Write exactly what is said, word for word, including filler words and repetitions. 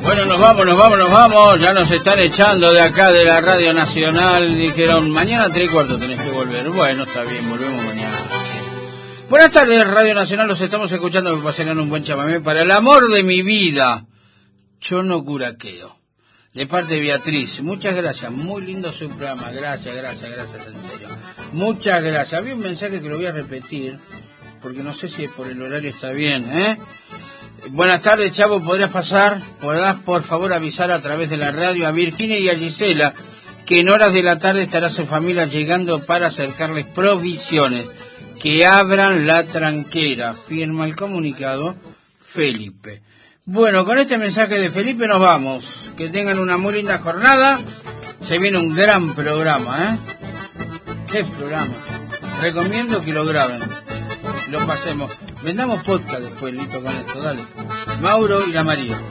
Bueno, nos vamos, nos vamos, nos vamos. Ya nos están echando de acá de la Radio Nacional. Dijeron, mañana tres y cuarto tenés que volver. Bueno, está bien, volvemos mañana. Sí. Buenas tardes, Radio Nacional. Los estamos escuchando. Me pasen un buen chamamé para el amor de mi vida. Chono Curaqueo. De parte de Beatriz. Muchas gracias. Muy lindo su programa. Gracias, gracias, gracias, en serio. Muchas gracias. Había un mensaje que lo voy a repetir, porque no sé si por el horario está bien, ¿eh? Buenas tardes, Chavo, ¿podrías pasar? ¿Podrás, por favor, avisar a través de la radio a Virginia y a Gisela que en horas de la tarde estará su familia llegando para acercarles provisiones? Que abran la tranquera, firma el comunicado Felipe. Bueno, con este mensaje de Felipe nos vamos. Que tengan una muy linda jornada. Se viene un gran programa, ¿eh? ¿Qué programa? Recomiendo que lo graben, lo pasemos. Vendamos podcast después, listo con esto, dale. Mauro y la María.